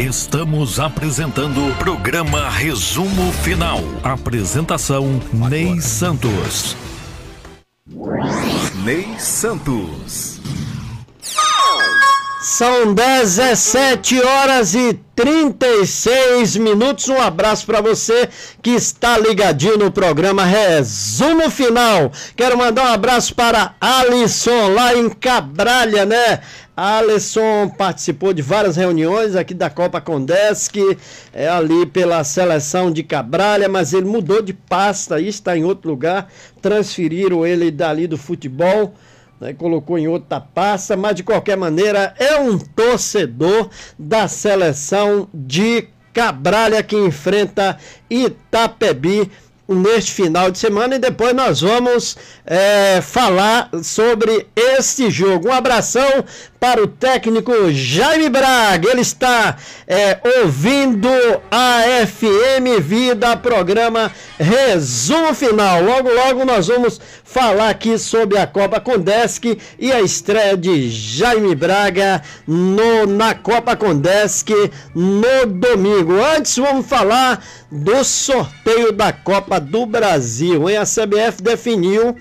Estamos apresentando o programa Resumo Final. Apresentação Ney Santos. Ney Santos. São 17h36. Um abraço para você que está ligadinho no programa Resumo Final. Quero mandar um abraço para Alisson lá em Cabralha, né? Alisson participou de várias reuniões aqui da Copa Condesc, ali pela seleção de Cabralha, mas ele mudou de pasta e está em outro lugar. Transferiram ele dali do futebol, né, colocou em outra pasta, mas de qualquer maneira é um torcedor da seleção de Cabralha que enfrenta Itapebi neste final de semana, e depois nós vamos falar sobre esse jogo. Um abração para o técnico Jaime Braga, ele está ouvindo a FM Vida, programa Resumo Final. Logo nós vamos falar aqui sobre a Copa Condesc e a estreia de Jaime Braga na Copa Condesc no domingo. Antes vamos falar do sorteio da Copa do Brasil, hein? A CBF definiu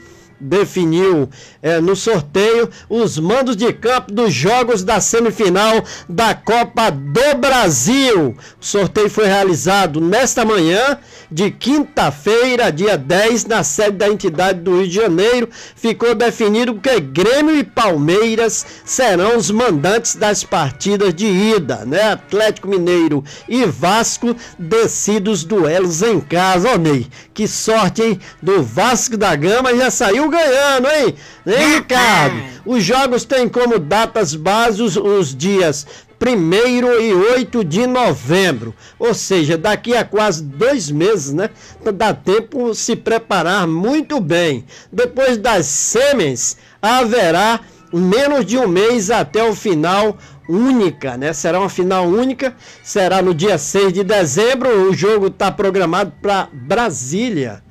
no sorteio os mandos de campo dos jogos da semifinal da Copa do Brasil. O sorteio foi realizado nesta manhã de quinta-feira, dia 10, na sede da entidade do Rio de Janeiro. Ficou definido que Grêmio e Palmeiras serão os mandantes das partidas de ida, né? Atlético Mineiro e Vasco decidem os duelos em casa. Ó, Ney, que sorte, hein? Do Vasco da Gama já saiu ganhando, hein? Hein, Ricardo? Os jogos têm como datas bases os dias 1º e 8 de novembro, ou seja, daqui a quase 2 meses, né? Dá tempo de se preparar muito bem. Depois das semis, haverá menos de um mês até o final única, né? Será uma final única, será no dia 6 de dezembro, o jogo está programado para Brasília.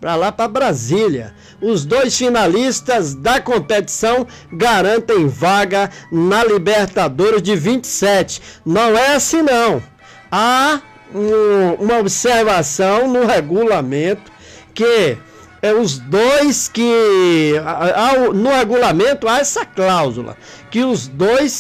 Os 2 finalistas da competição garantem vaga na Libertadores de 27. Não é assim, não. Há uma observação no regulamento que os dois que... no regulamento há essa cláusula, que os dois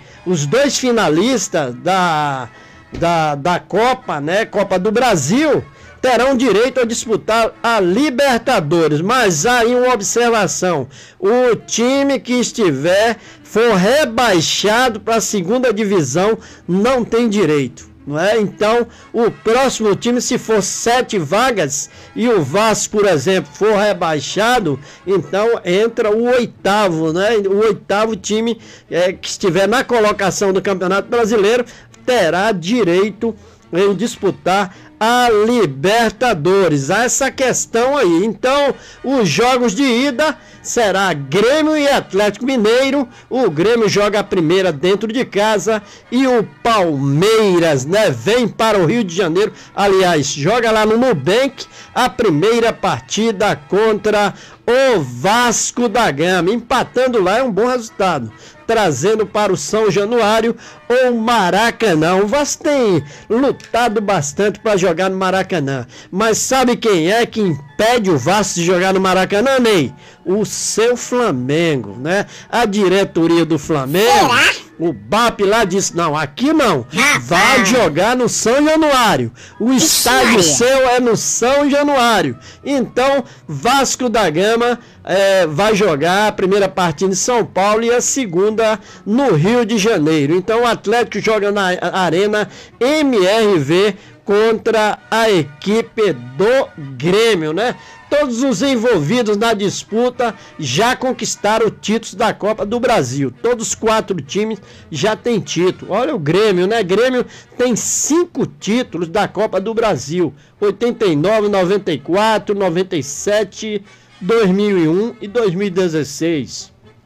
finalistas da Copa, né, Copa do Brasil, terão direito a disputar a Libertadores, mas há aí uma observação: o time que for rebaixado para a segunda divisão não tem direito, não é? Então, o próximo time, se for 7 vagas e o Vasco, por exemplo, for rebaixado, então entra o 8º, né? O 8º time que estiver na colocação do Campeonato Brasileiro terá direito em disputar a Libertadores. Há essa questão aí. Então, os jogos de ida será Grêmio e Atlético Mineiro. O Grêmio joga a primeira dentro de casa e o Palmeiras, né, vem para o Rio de Janeiro. Aliás, joga lá no Nubank a primeira partida contra o Vasco da Gama. Empatando lá é um bom resultado, trazendo para o São Januário ou Maracanã. O Vasco tem lutado bastante para jogar no Maracanã, mas sabe quem é que impede o Vasco de jogar no Maracanã, Ney? O seu Flamengo, né? A diretoria do Flamengo, o BAP lá disse: não, aqui não, vai jogar no São Januário, o estádio seu é no São Januário. Então, Vasco da Gama vai jogar a primeira partida em São Paulo e a segunda no Rio de Janeiro. Então, o Atlético joga na Arena MRV contra a equipe do Grêmio, né? Todos os envolvidos na disputa já conquistaram títulos da Copa do Brasil. Todos os 4 times já têm título. Olha o Grêmio, né? Grêmio tem 5 títulos da Copa do Brasil: 89, 94, 97, 2001 e 2016.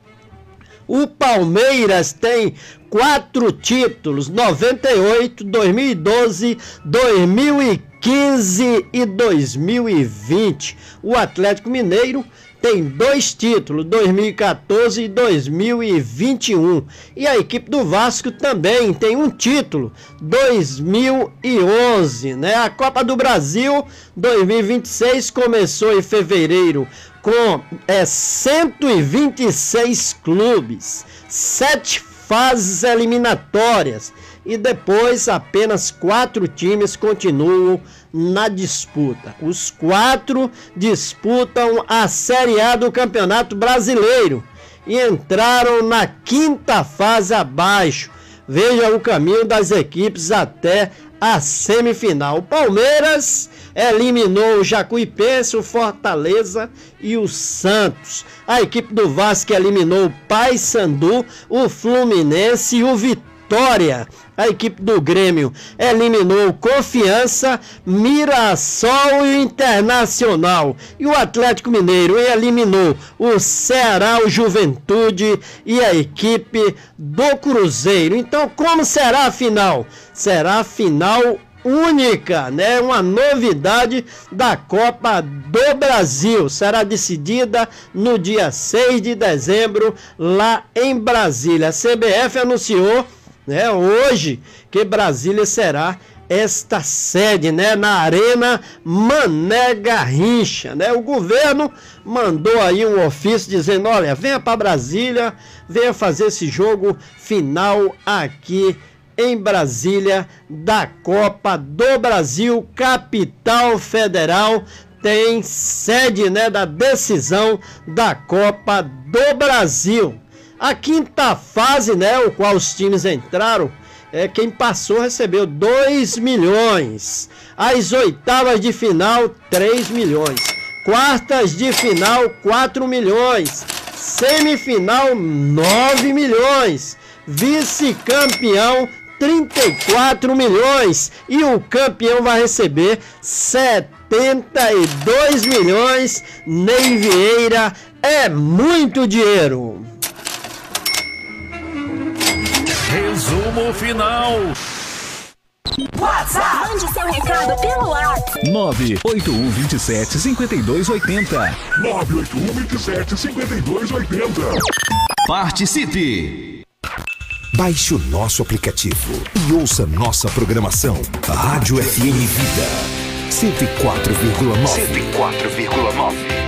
O Palmeiras tem 4 títulos: 98, 2012, 2015 e 2020. O Atlético Mineiro tem 2 títulos, 2014 e 2021. E a equipe do Vasco também tem um título, 2011, né? A Copa do Brasil 2026 começou em fevereiro com 126 clubes, 7 fases eliminatórias e depois apenas 4 times continuam na disputa. Os 4 disputam a Série A do Campeonato Brasileiro e entraram na 5ª fase abaixo. Veja o caminho das equipes até a semifinal. O Palmeiras eliminou o Jacuipense, o Fortaleza e o Santos. A equipe do Vasco eliminou o Paysandu, o Fluminense e o Vitória. A equipe do Grêmio eliminou o Confiança, Mirassol e o Internacional. E o Atlético Mineiro eliminou o Ceará, o Juventude e a equipe do Cruzeiro. Então, como será a final? Será a final única, né? Uma novidade da Copa do Brasil. Será decidida no dia 6 de dezembro, lá em Brasília. A CBF anunciou, né, hoje, que Brasília será esta sede, né, na Arena Mané Garrincha, né? O governo mandou aí um ofício dizendo: olha, venha para Brasília, venha fazer esse jogo final aqui em Brasília da Copa do Brasil. Capital Federal tem sede, né, da decisão da Copa do Brasil. A 5ª fase, né, o qual os times entraram, quem passou recebeu 2 milhões. As oitavas de final, 3 milhões. Quartas de final, 4 milhões. Semifinal, 9 milhões. Vice-campeão, 34 milhões. E o campeão vai receber 72 milhões. Ney Vieira, é muito dinheiro. Resumo final. WhatsApp. Mande seu recado pelo WhatsApp. 98127-5280. 98127-5280. Participe! Baixe o nosso aplicativo e ouça nossa programação. Rádio FM Vida 104,9.